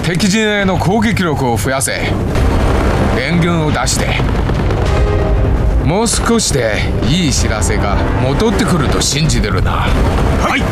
敵陣への攻撃力を増やせ。援軍を出して。もう少しでいい知らせが戻ってくると信じてるな。 はい。